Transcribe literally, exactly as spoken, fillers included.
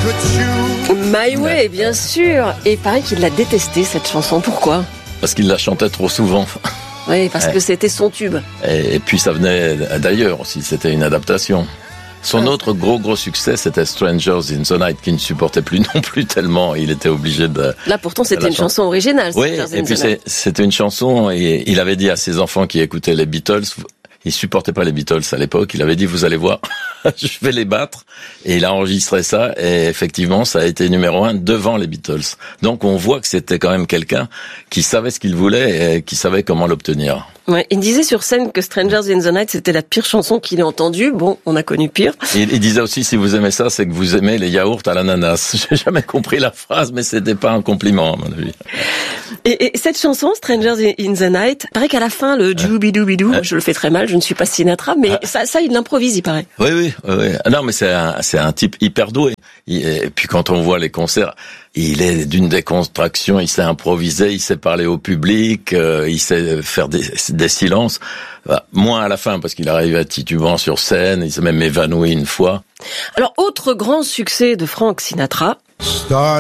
My Way, bien sûr. Et il paraît qu'il l'a détestée, cette chanson. Pourquoi ? Parce qu'il la chantait trop souvent. Oui, parce ouais. que c'était son tube. Et, et puis ça venait d'ailleurs aussi, c'était une adaptation. Son ah. autre gros gros succès, c'était Strangers in the Night, qui ne supportait plus non plus tellement. Il était obligé de... Là, pourtant, c'était une chanson, chanson originale. Oui, et puis c'est, c'était une chanson, et il avait dit à ses enfants qui écoutaient les Beatles... Il supportait pas les Beatles à l'époque. Il avait dit, vous allez voir, je vais les battre. Et il a enregistré ça. Et effectivement, ça a été numéro un devant les Beatles. Donc, on voit que c'était quand même quelqu'un qui savait ce qu'il voulait et qui savait comment l'obtenir. Ouais, il disait sur scène que Strangers in the Night, c'était la pire chanson qu'il ait entendue. Bon, on a connu pire. Et il disait aussi, si vous aimez ça, c'est que vous aimez les yaourts à l'ananas. J'ai jamais compris la phrase, mais c'était pas un compliment, à mon avis. Et, et cette chanson, Strangers in the Night, paraît qu'à la fin, le djoubidou-bidou, euh. je le fais très mal, je ne suis pas Sinatra, mais ah. ça, ça, il l'improvise, il paraît. Oui, oui, oui. Non, mais c'est un, c'est un type hyper doué. Et puis quand on voit les concerts, il est d'une décontraction, il sait improviser, il sait parler au public, euh, il sait faire des, des silences. Bah, moins à la fin, parce qu'il arrive à titubant sur scène, il s'est même évanoui une fois. Alors, autre grand succès de Frank Sinatra. Start